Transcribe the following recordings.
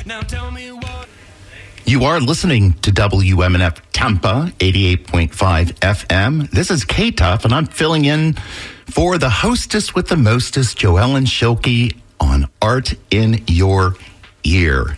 Now tell me what. You are listening to WMNF Tampa 88.5 FM. This is K-Tuff, and I'm filling in for the hostess with the mostest, Joellen Schilke, on Art in Your Ear.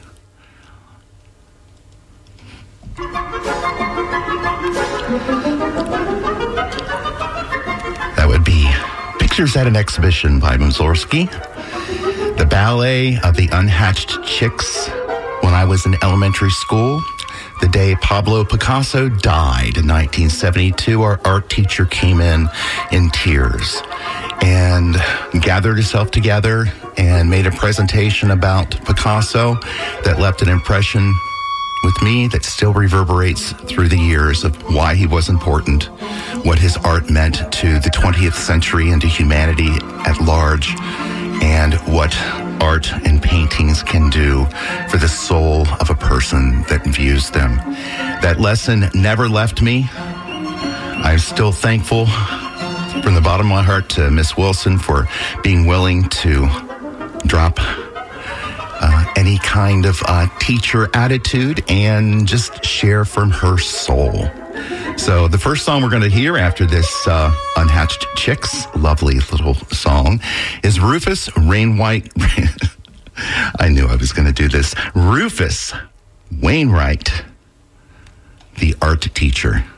That would be Pictures at an Exhibition by Mussorgsky, the ballet of the Unhatched Chicks. When I was in elementary school, the day Pablo Picasso died in 1972, our art teacher came in tears and gathered herself together and made a presentation about Picasso that left an impression with me that still reverberates through the years of why he was important, what his art meant to the 20th century and to humanity at large, and what art and paintings can do for the soul of a person that views them. That lesson never left me. I'm still thankful from the bottom of my heart to Miss Wilson for being willing to drop any kind of teacher attitude and just share from her soul. So the first song we're going to hear after this Unhatched Chicks, lovely little song, is Rufus Wainwright. I knew I was going to do this. Rufus Wainwright, the art teacher.